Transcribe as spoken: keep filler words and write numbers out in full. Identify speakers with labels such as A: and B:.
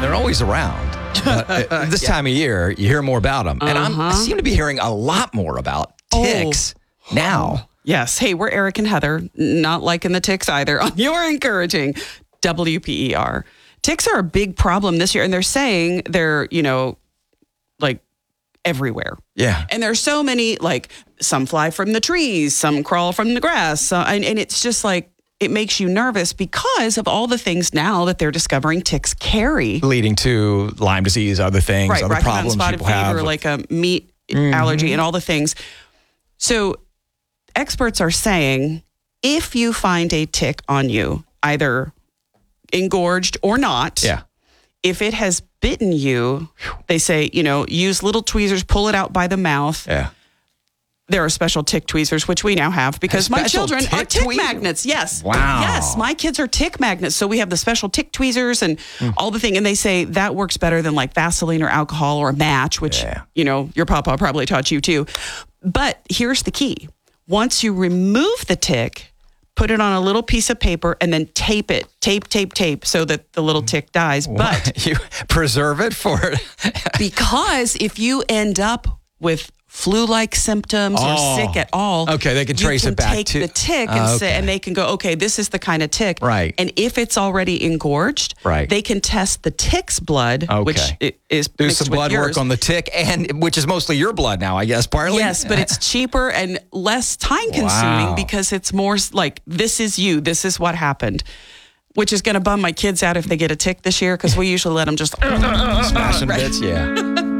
A: They're always around. But uh, this yeah. time of year, you hear more about them. And
B: uh-huh.
A: I'm, I seem to be hearing a lot more about ticks oh. now.
B: Yes. Hey, we're Eric and Heather, not liking the ticks either. You're encouraging W P E R. Ticks are a big problem this year, and they're saying they're, you know, like everywhere.
A: Yeah.
B: And there's so many, like some fly from the trees, some crawl from the grass. Uh, and, and it's just like, it makes you nervous because of all the things now that they're discovering ticks carry.
A: Leading to Lyme disease, other things,
B: right,
A: other
B: Rocky Mountain
A: problems
B: spotted
A: people
B: fever,
A: have.
B: like a meat mm-hmm. allergy and all the things. So experts are saying if you find a tick on you, either engorged or not,
A: yeah.
B: if it has bitten you, they say, you know, use little tweezers, pull it out by the mouth.
A: Yeah.
B: There are special tick tweezers, which we now have because my children
A: tick
B: are tick
A: tweezers?
B: magnets. Yes.
A: Wow.
B: Yes, my kids are tick magnets. So we have the special tick tweezers and mm. all the thing. And they say that works better than like Vaseline or alcohol or a match, which,
A: yeah.
B: you know, your papa probably taught you too. But here's the key. Once you remove the tick, put it on a little piece of paper and then tape it, tape, tape, tape so that the little tick dies. But
A: what? You preserve it for
B: because if you end up with flu-like symptoms
A: oh.
B: or sick at all,
A: okay, they can trace
B: you can
A: it back
B: take
A: to
B: the tick and,
A: uh,
B: say,
A: okay.
B: and they can go, okay, this is the kind of tick.
A: Right.
B: And if it's already engorged,
A: right.
B: they can test the tick's blood,
A: okay.
B: which is
A: do
B: mixed
A: some
B: with
A: blood
B: yours.
A: work on the tick, and which is mostly your blood now, I guess, partly.
B: Yes, but it's cheaper and less time-consuming
A: wow.
B: because it's more like, this is you, this is what happened. Which is going to bum my kids out if they get a tick this year because we usually let them just
A: smash some
B: right.
A: bits, yeah.